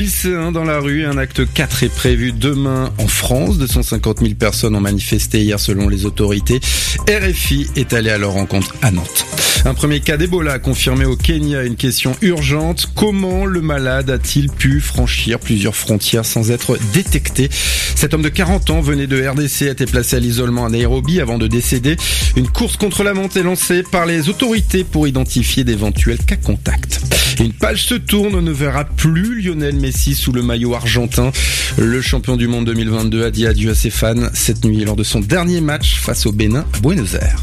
lycéens dans la rue. Un acte 4 est prévu demain en France. 250 000 personnes ont manifesté hier selon les autorités. RFI est allé à leur rencontre à Nantes. Un premier cas d'Ebola confirmé au Kenya. Une question urgente. Comment le malade a-t-il pu franchir plusieurs frontières sans être détecté? Cet homme de 40 ans venait de RDC, a été placé à l'isolement à Nairobi avant de décéder. Une course contre la montre est lancée par les autorités pour identifier d'éventuels cas contacts. Une page se tourne, on ne verra plus Lionel Messi sous le maillot argentin. Le champion du monde 2022 a dit adieu à ses fans cette nuit lors de son dernier match face au Bénin à Buenos Aires.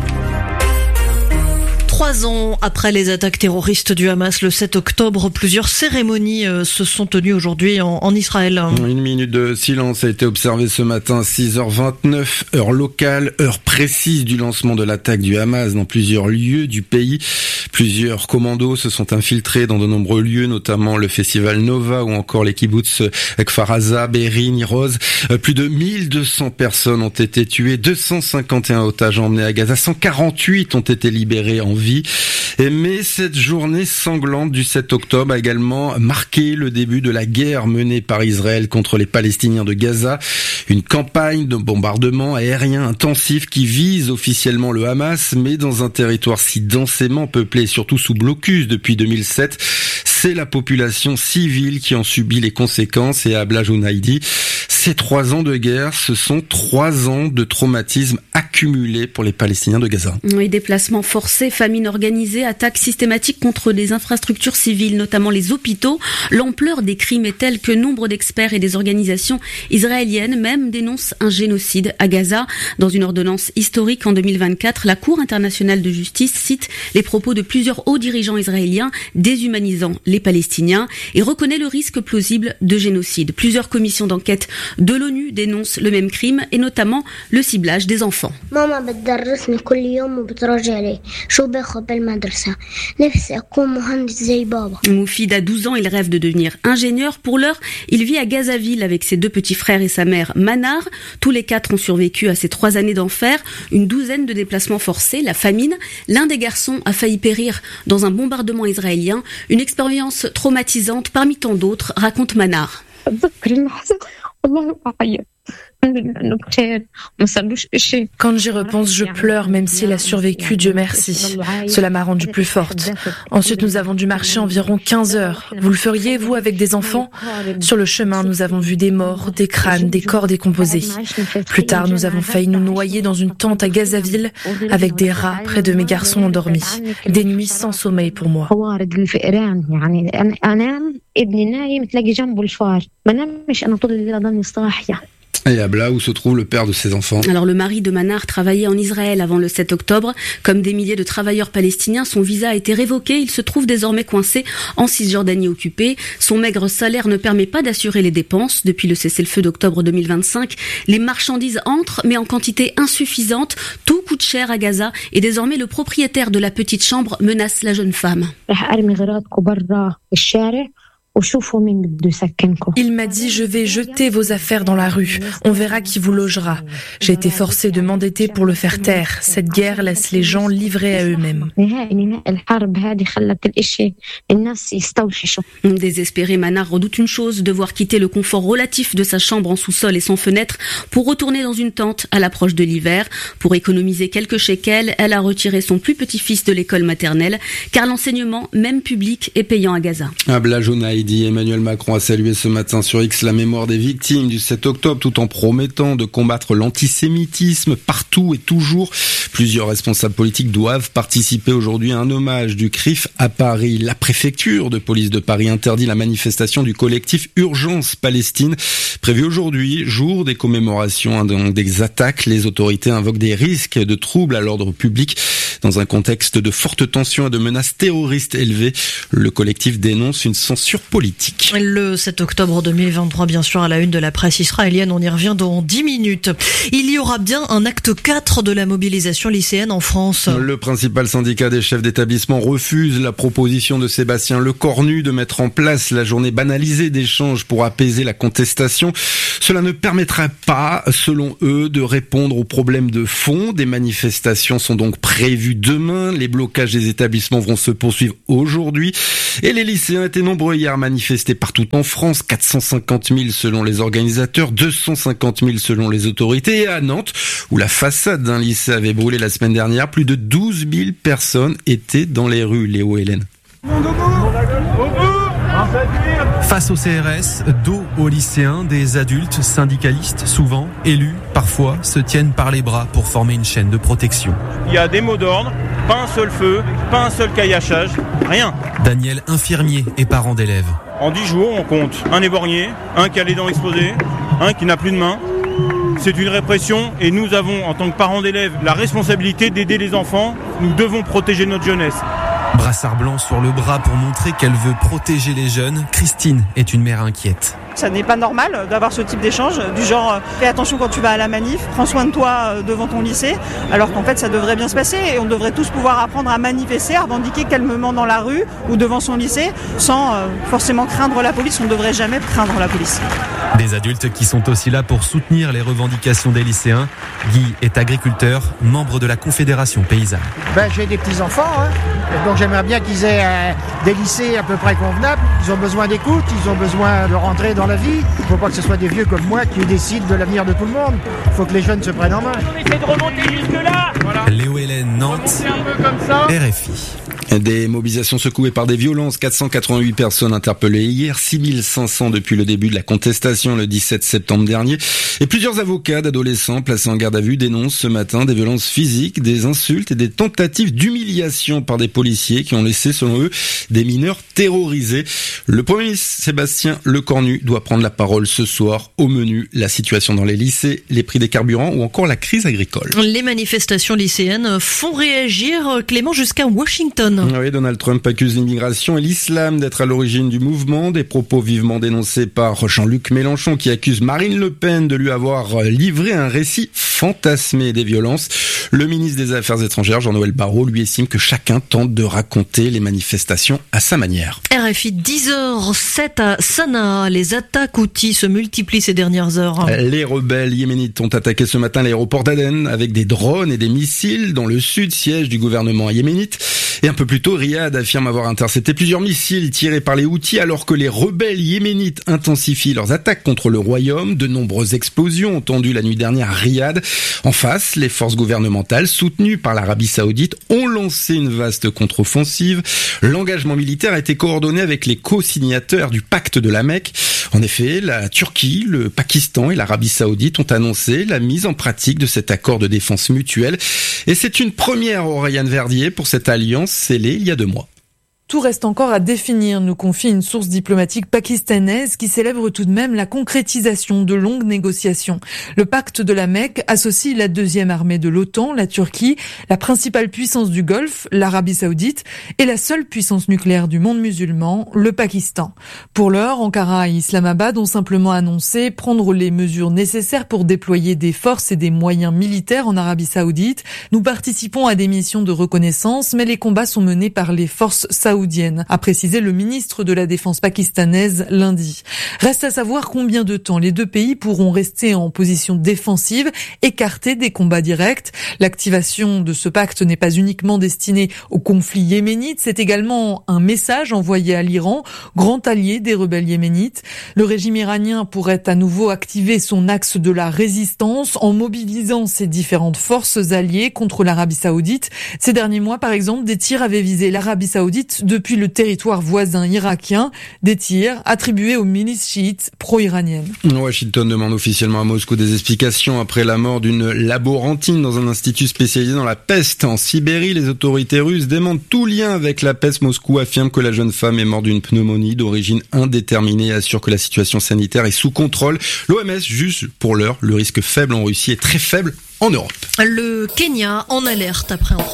3 ans après les attaques terroristes du Hamas le 7 octobre, plusieurs cérémonies se sont tenues aujourd'hui en Israël. Une minute de silence a été observée ce matin à 6h29, heure locale, heure précise du lancement de l'attaque du Hamas dans plusieurs lieux du pays. Plusieurs commandos se sont infiltrés dans de nombreux lieux, notamment le festival Nova ou encore les kibboutz Kfar Aza, Be'eri, Niroz. Plus de 1200 personnes ont été tuées, 251 otages emmenés à Gaza, 148 ont été libérés en vie. Mais cette journée sanglante du 7 octobre a également marqué le début de la guerre menée par Israël contre les Palestiniens de Gaza. Une campagne de bombardement aérien intensif qui vise officiellement le Hamas, mais dans un territoire si densément peuplé, surtout sous blocus depuis 2007. C'est la population civile qui en subit les conséquences. Et Abla Jounaidi, ces 3 ans de guerre, ce sont 3 ans de traumatisme accumulés pour les Palestiniens de Gaza. Oui, déplacements forcés, famine organisée, attaques systématiques contre des infrastructures civiles, notamment les hôpitaux. L'ampleur des crimes est telle que nombre d'experts et des organisations israéliennes même dénoncent un génocide à Gaza. Dans une ordonnance historique en 2024, la Cour internationale de justice cite les propos de plusieurs hauts dirigeants israéliens déshumanisant les Palestiniens et reconnaît le risque plausible de génocide. Plusieurs commissions d'enquête de l'ONU dénoncent le même crime et notamment le ciblage des enfants. Moufid a 12 ans, il rêve de devenir ingénieur. Pour l'heure, il vit à Gazaville avec ses 2 petits frères et sa mère Manar. Tous les 4 ont survécu à ces 3 années d'enfer, une douzaine de déplacements forcés, la famine. L'un des garçons a failli périr dans un bombardement israélien. Une expérience traumatisante parmi tant d'autres, raconte Manar. Quand j'y repense, je pleure, même s'il a survécu, Dieu merci. Cela m'a rendue plus forte. Ensuite, nous avons dû marcher environ 15 heures. Vous le feriez, vous, avec des enfants? Sur le chemin, nous avons vu des morts, des crânes, des corps décomposés. Plus tard, nous avons failli nous noyer dans une tente à Gazaville, avec des rats près de mes garçons endormis. Des nuits sans sommeil pour moi. Et Abla, où se trouve le père de ses enfants? Alors le mari de Manar travaillait en Israël avant le 7 octobre. Comme des milliers de travailleurs palestiniens, son visa a été révoqué. Il se trouve désormais coincé en Cisjordanie occupée. Son maigre salaire ne permet pas d'assurer les dépenses. Depuis le cessez-le-feu d'octobre 2025, les marchandises entrent, mais en quantité insuffisante. Tout coûte cher à Gaza et désormais le propriétaire de la petite chambre menace la jeune femme. Il m'a dit, je vais jeter vos affaires dans la rue. On verra qui vous logera. J'ai été forcée de m'endetter pour le faire taire. Cette guerre laisse les gens livrés à eux-mêmes. Désespéré, Manar redoute une chose, devoir quitter le confort relatif de sa chambre en sous-sol et sans fenêtre pour retourner dans une tente à l'approche de l'hiver. Pour économiser quelques shekels, elle a retiré son plus petit fils de l'école maternelle, car l'enseignement, même public, est payant à Gaza. Abla Jounaidi, Emmanuel Macron a salué ce matin sur X la mémoire des victimes du 7 octobre tout en promettant de combattre l'antisémitisme partout et toujours. Plusieurs responsables politiques doivent participer aujourd'hui à un hommage du CRIF à Paris. La préfecture de police de Paris interdit la manifestation du collectif Urgence Palestine prévue aujourd'hui, jour des commémorations des attaques. Les autorités invoquent des risques de troubles à l'ordre public dans un contexte de fortes tensions et de menaces terroristes élevées. Le collectif dénonce une censure politique. Le 7 octobre 2023, bien sûr, à la une de la presse israélienne, on y revient dans 10 minutes. Il y aura bien un acte 4 de la mobilisation lycéenne en France. Le principal syndicat des chefs d'établissement refuse la proposition de Sébastien Lecornu de mettre en place la journée banalisée d'échange pour apaiser la contestation. Cela ne permettra pas, selon eux, de répondre aux problèmes de fond. Des manifestations sont donc prévues demain. Les blocages des établissements vont se poursuivre aujourd'hui. Et les lycéens étaient nombreux hier à manifester partout en France. 450 000 selon les organisateurs, 250 000 selon les autorités. Et à Nantes, où la façade d'un lycée avait brûlé la semaine dernière, plus de 12 000 personnes étaient dans les rues. Léo Hélène. Face au CRS, dos aux lycéens, des adultes syndicalistes, souvent élus, parfois, se tiennent par les bras pour former une chaîne de protection. Il y a des mots d'ordre, pas un seul feu, pas un seul caillachage, rien. Daniel, infirmier et parent d'élèves. En 10 jours, on compte un éborgné, un qui a les dents exposées, un qui n'a plus de main. C'est une répression et nous avons, en tant que parents d'élèves, la responsabilité d'aider les enfants. Nous devons protéger notre jeunesse. Brassard blanc sur le bras pour montrer qu'elle veut protéger les jeunes. Christine est une mère inquiète. Ça n'est pas normal d'avoir ce type d'échange, du genre fais attention quand tu vas à la manif, prends soin de toi devant ton lycée, alors qu'en fait ça devrait bien se passer et on devrait tous pouvoir apprendre à manifester, à revendiquer calmement dans la rue ou devant son lycée sans forcément craindre la police. On ne devrait jamais craindre la police. Des adultes qui sont aussi là pour soutenir les revendications des lycéens. Guy est agriculteur, membre de la Confédération paysanne. J'ai des petits-enfants, donc j'aimerais bien qu'ils aient des lycées à peu près convenables. Ils ont besoin d'écoute, ils ont besoin de rentrer dans la vie. Il ne faut pas que ce soit des vieux comme moi qui décident de l'avenir de tout le monde. Il faut que les jeunes se prennent en main. On essaie de remonter jusque-là. Voilà. Léo Hélène, Nantes, RFI. Des mobilisations secouées par des violences, 488 personnes interpellées hier, 6500 depuis le début de la contestation le 17 septembre dernier. Et plusieurs avocats d'adolescents placés en garde à vue dénoncent ce matin des violences physiques, des insultes et des tentatives d'humiliation par des policiers qui ont laissé, selon eux, des mineurs terrorisés. Le Premier ministre Sébastien Lecornu doit prendre la parole ce soir. Au menu, la situation dans les lycées, les prix des carburants ou encore la crise agricole. Les manifestations lycéennes font réagir, Clément, jusqu'à Washington. Oui, Donald Trump accuse l'immigration et l'islam d'être à l'origine du mouvement. Des propos vivement dénoncés par Jean-Luc Mélenchon qui accuse Marine Le Pen de lui avoir livré un récit fantasmé des violences. Le ministre des Affaires étrangères, Jean-Noël Barrot, lui estime que chacun tente de raconter les manifestations à sa manière. RFI 10h07 à Sanaa. Les attaques Houthis se multiplient ces dernières heures. Les rebelles yéménites ont attaqué ce matin l'aéroport d'Aden avec des drones et des missiles dans le sud, siège du gouvernement yéménite. Et un peu plus tôt, Riyad affirme avoir intercepté plusieurs missiles tirés par les Houthis alors que les rebelles yéménites intensifient leurs attaques contre le royaume. De nombreuses explosions entendues la nuit dernière à Riyad. En face, les forces gouvernementales soutenues par l'Arabie Saoudite ont lancé une vaste contre-offensive. L'engagement militaire a été coordonné avec les co-signataires du pacte de la Mecque. En effet, la Turquie, le Pakistan et l'Arabie Saoudite ont annoncé la mise en pratique de cet accord de défense mutuelle. Et c'est une première, Aurélien Verdier, pour cette alliance scellée il y a 2 mois. Tout reste encore à définir, nous confie une source diplomatique pakistanaise qui célèbre tout de même la concrétisation de longues négociations. Le pacte de la Mecque associe la deuxième armée de l'OTAN, la Turquie, la principale puissance du Golfe, l'Arabie Saoudite, et la seule puissance nucléaire du monde musulman, le Pakistan. Pour l'heure, Ankara et Islamabad ont simplement annoncé prendre les mesures nécessaires pour déployer des forces et des moyens militaires en Arabie Saoudite. Nous participons à des missions de reconnaissance, mais les combats sont menés par les forces saoudiennes, a précisé le ministre de la Défense pakistanaise lundi. Reste à savoir combien de temps les deux pays pourront rester en position défensive, écartés des combats directs. L'activation de ce pacte n'est pas uniquement destinée au conflit yéménite, c'est également un message envoyé à l'Iran, grand allié des rebelles yéménites. Le régime iranien pourrait à nouveau activer son axe de la résistance en mobilisant ses différentes forces alliées contre l'Arabie Saoudite. Ces derniers mois, par exemple, des tirs avaient visé l'Arabie Saoudite depuis le territoire voisin irakien, des tirs attribués aux milices chiites pro-iraniennes. Washington demande officiellement à Moscou des explications après la mort d'une laborantine dans un institut spécialisé dans la peste en Sibérie. Les autorités russes démentent tout lien avec la peste. Moscou affirme que la jeune femme est morte d'une pneumonie d'origine indéterminée et assure que la situation sanitaire est sous contrôle. L'OMS juge pour l'heure le risque faible en Russie et très faible en Europe. Le Kenya en alerte après